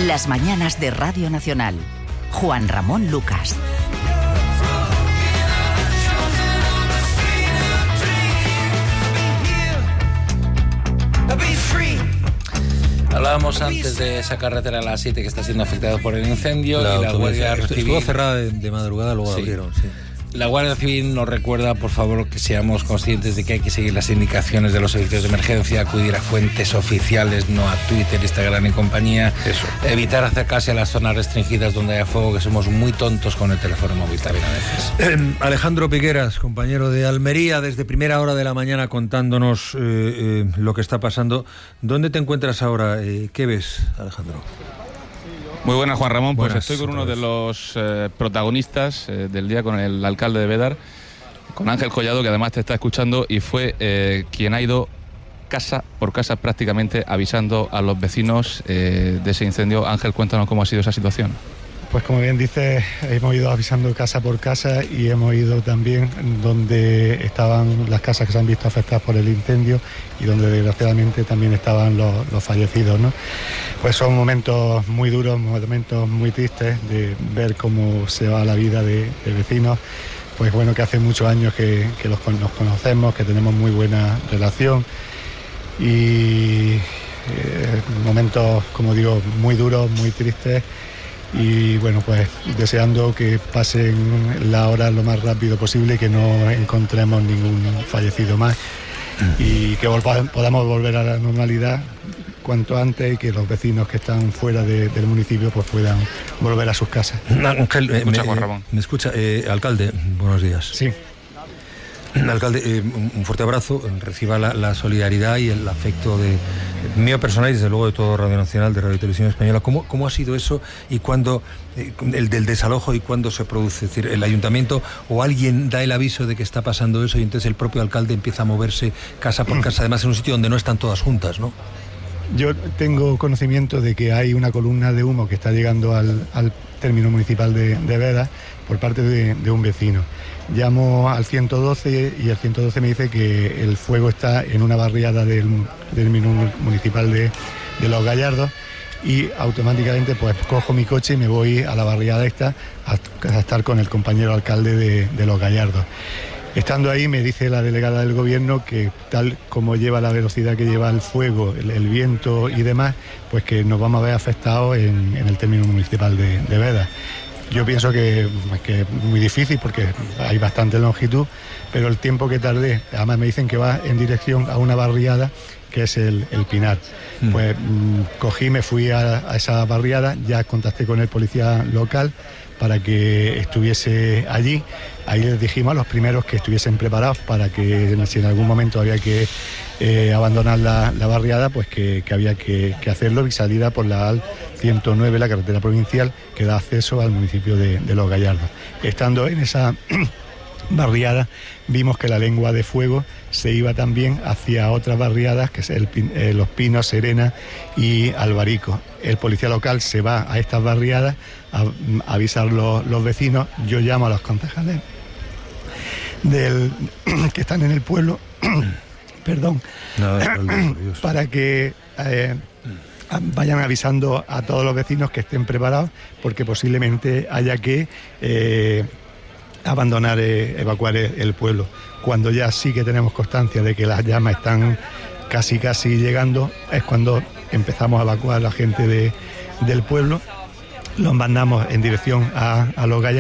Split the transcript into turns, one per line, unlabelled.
Las mañanas de Radio Nacional. Juan Ramón Lucas.
Hablábamos antes de esa carretera a las 7 que está siendo afectada por el incendio y la Guardia Civil...
Estuvo cerrada de madrugada, luego la abrieron, sí.
La Guardia Civil nos recuerda, por favor, que seamos conscientes de que hay que seguir las indicaciones de los servicios de emergencia, acudir a fuentes oficiales, no a Twitter, Instagram y compañía.
Eso.
Evitar acercarse a las zonas restringidas donde haya fuego, que somos muy tontos con el teléfono móvil también a veces.
Alejandro Piqueras, compañero de Almería, desde primera hora de la mañana contándonos lo que está pasando. ¿Dónde te encuentras ahora? ¿Qué ves, Alejandro?
Muy buenas, Juan Ramón. Pues
buenas,
estoy con uno de los protagonistas del día, con el alcalde de Bédar, con Ángel Collado, que además te está escuchando y fue quien ha ido casa por casa prácticamente avisando a los vecinos de ese incendio. Ángel, cuéntanos cómo ha sido esa situación.
Pues como bien dices, hemos ido avisando casa por casa y hemos ido también donde estaban las casas que se han visto afectadas por el incendio y donde desgraciadamente también estaban los fallecidos, ¿no? Pues son momentos muy duros, momentos muy tristes de ver cómo se va la vida de vecinos. Pues bueno, que hace muchos años que nos conocemos, que tenemos muy buena relación y momentos, como digo, muy duros, muy tristes. Y bueno, pues deseando que pasen las horas lo más rápido posible y que no encontremos ningún fallecido más y que podamos volver a la normalidad cuanto antes y que los vecinos que están fuera del municipio pues puedan volver a sus casas.
Ángel,
Juan Ramón.
¿Me escucha? Alcalde, buenos días.
Sí.
Alcalde, un fuerte abrazo, reciba la solidaridad y el afecto de mío personal y desde luego de todo Radio Nacional, de Radio Televisión Española. ¿Cómo ha sido eso y cuándo, el del desalojo y cuándo se produce? Es decir, el ayuntamiento o alguien da el aviso de que está pasando eso y entonces el propio alcalde empieza a moverse casa por casa, además en un sitio donde no están todas juntas, ¿no?
Yo tengo conocimiento de que hay una columna de humo que está llegando al término municipal de Bédar por parte de un vecino. Llamo al 112 y el 112 me dice que el fuego está en una barriada del término municipal de Los Gallardos y automáticamente pues cojo mi coche y me voy a la barriada esta a estar con el compañero alcalde de Los Gallardos. Estando ahí me dice la delegada del gobierno que tal como lleva la velocidad que lleva el fuego, el viento y demás, pues que nos vamos a ver afectados en el término municipal de Bédar. Yo pienso que es muy difícil porque hay bastante longitud, pero el tiempo que tardé, además me dicen que va en dirección a una barriada que es el Pinar. Pues cogí, me fui a esa barriada, ya contacté con el policía local para que estuviese allí. Ahí les dijimos a los primeros que estuviesen preparados para que si en algún momento había que abandonar la barriada, pues que había que hacerlo y salida por la A109, la carretera provincial que da acceso al municipio de Los Gallardos. Estando en esa barriada vimos que la lengua de fuego se iba también hacia otras barriadas, que es Los Pinos, Serena y Albarico. El policía local se va a estas barriadas a avisar los vecinos. Yo llamo a los concejales que están en el pueblo para que vayan avisando a todos los vecinos que estén preparados porque posiblemente haya que abandonar, evacuar el pueblo. Cuando ya sí que tenemos constancia de que las llamas están casi llegando, es cuando empezamos a evacuar a la gente del pueblo, los mandamos en dirección a Los Gallardos.